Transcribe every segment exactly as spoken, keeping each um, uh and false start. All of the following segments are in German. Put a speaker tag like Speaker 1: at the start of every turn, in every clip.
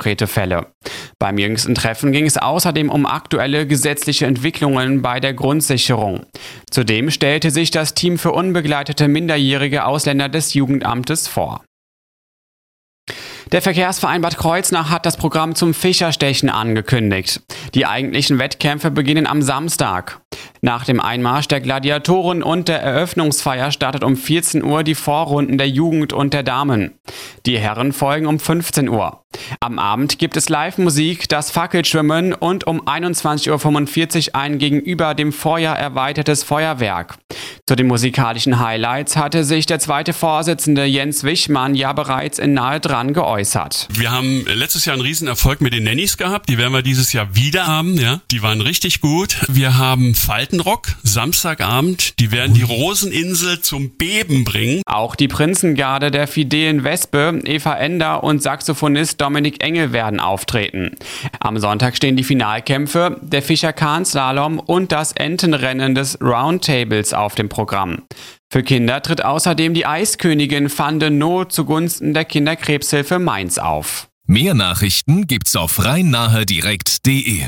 Speaker 1: konkrete Fälle. Beim jüngsten Treffen ging es außerdem um aktuelle gesetzliche Entwicklungen bei der Grundsicherung. Zudem stellte sich das Team für unbegleitete minderjährige Ausländer des Jugendamtes vor. Der Verkehrsverein Bad Kreuznach hat das Programm zum Fischerstechen angekündigt. Die eigentlichen Wettkämpfe beginnen am Samstag. Nach dem Einmarsch der Gladiatoren und der Eröffnungsfeier startet um vierzehn Uhr die Vorrunden der Jugend und der Damen. Die Herren folgen um fünfzehn Uhr. Am Abend gibt es Live-Musik, das Fackelschwimmen und um einundzwanzig Uhr fünfundvierzig ein gegenüber dem Vorjahr erweitertes Feuerwerk. Zu den musikalischen Highlights hatte sich der zweite Vorsitzende Jens Wichmann ja bereits in Nahe dran geäußert.
Speaker 2: Wir haben letztes Jahr einen Riesenerfolg mit den Nannies gehabt, die werden wir dieses Jahr wieder haben, ja. Die waren richtig gut. Wir haben Faltenrock, Samstagabend, die werden die Roseninsel zum Beben bringen.
Speaker 1: Auch die Prinzengarde der fidelen Wespe, Eva Ender und Saxophonist Dominik Engel werden auftreten. Am Sonntag stehen die Finalkämpfe, der Fischer-Kahn-Slalom und das Entenrennen des Roundtables auf dem Programm. Für Kinder tritt außerdem die Eiskönigin Van de Noo zugunsten der Kinderkrebshilfe Mainz auf.
Speaker 3: Mehr Nachrichten gibt's auf rhein-nahe direkt punkt de.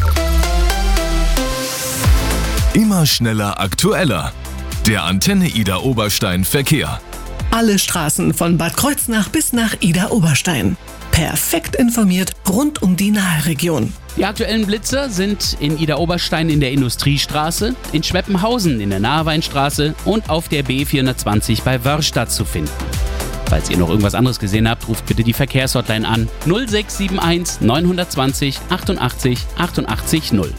Speaker 3: Immer schneller, aktueller. Der Antenne Idar Oberstein Verkehr.
Speaker 4: Alle Straßen von Bad Kreuznach bis nach Idar Oberstein. Perfekt informiert rund um die Naheregion.
Speaker 5: Die aktuellen Blitzer sind in Idar Oberstein in der Industriestraße, in Schweppenhausen in der Naheweinstraße und auf der B vierhundertzwanzig bei Wörrstadt zu finden. Falls ihr noch irgendwas anderes gesehen habt, ruft bitte die Verkehrshotline an null sechs sieben eins neun zwei null achtundachtzig achtundachtzig null.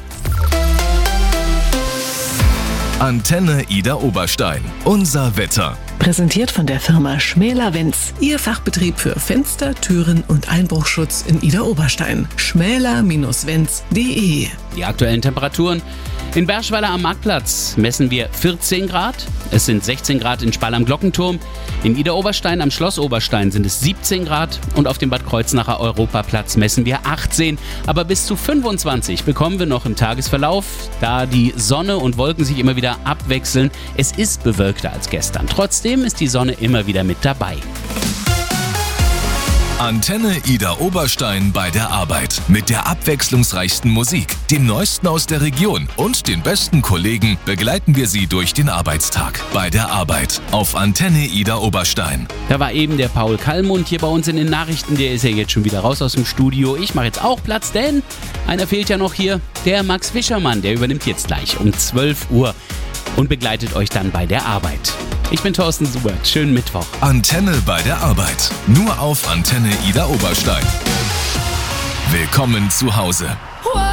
Speaker 3: Antenne Idar Oberstein. Unser Wetter.
Speaker 4: Präsentiert von der Firma Schmäler-Wenz. Ihr Fachbetrieb für Fenster, Türen und Einbruchschutz in Idar Oberstein. schmäler Wenz punkt de.
Speaker 5: Die aktuellen Temperaturen. In Berschweiler am Marktplatz messen wir vierzehn Grad. Es sind sechzehn Grad in Spall am Glockenturm. In Idar Oberstein am Schloss Oberstein sind es siebzehn Grad. Und auf dem Bad Kreuznacher Europaplatz messen wir achtzehn. Aber bis zu fünfundzwanzig bekommen wir noch im Tagesverlauf, da die Sonne und Wolken sich immer wieder abwechseln. Es ist bewölkter als gestern. Trotzdem ist die Sonne immer wieder mit dabei.
Speaker 3: Antenne Idar Oberstein bei der Arbeit. Mit der abwechslungsreichsten Musik, dem Neuesten aus der Region und den besten Kollegen begleiten wir Sie durch den Arbeitstag. Bei der Arbeit auf Antenne Idar Oberstein.
Speaker 5: Da war eben der Paul Kallmund hier bei uns in den Nachrichten. Der ist ja jetzt schon wieder raus aus dem Studio. Ich mache jetzt auch Platz, denn einer fehlt ja noch hier. Der Max Fischermann, der übernimmt jetzt gleich um zwölf Uhr und begleitet euch dann bei der Arbeit. Ich bin Thorsten Subert. Schönen Mittwoch.
Speaker 3: Antenne bei der Arbeit. Nur auf Antenne Idar Oberstein. Willkommen zu Hause.